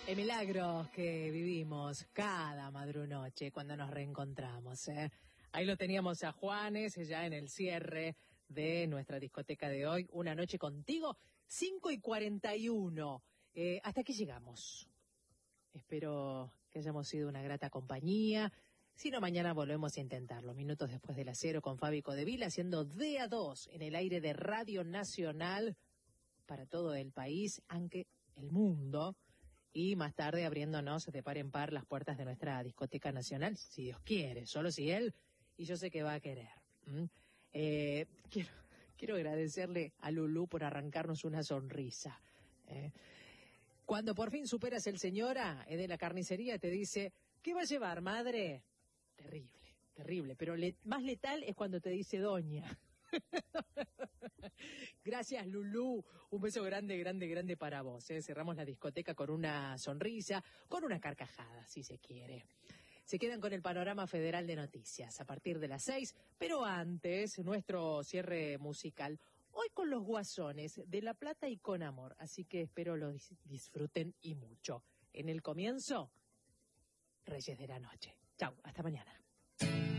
El milagro que vivimos cada madrunoche cuando nos reencontramos, ¿eh? Ahí lo teníamos a Juanes, ya en el cierre de nuestra discoteca de hoy. Una noche contigo, 5:41. Hasta aquí llegamos. Espero que hayamos sido una grata compañía. Si no, mañana volvemos a intentarlo. Minutos después de las 0 con Fabi Codevila, haciendo de a 2 en el aire de Radio Nacional para todo el país, aunque el mundo. Y más tarde abriéndonos de par en par las puertas de nuestra discoteca nacional, si Dios quiere, solo si Él, y yo sé que va a querer. Quiero agradecerle a Lulú por arrancarnos una sonrisa. Cuando por fin superas el señora de la carnicería, te dice, ¿qué va a llevar, madre? Terrible, terrible, pero más letal es cuando te dice doña. Gracias, Lulú. Un beso grande, grande, grande para vos. Cerramos la discoteca con una sonrisa, con una carcajada, si se quiere. Se quedan con el panorama federal de noticias a partir de las 6, pero antes, nuestro cierre musical. Hoy con los Guasones de La Plata y con amor, así que espero lo disfruten y mucho. En el comienzo, Reyes de la Noche. Chau, hasta mañana.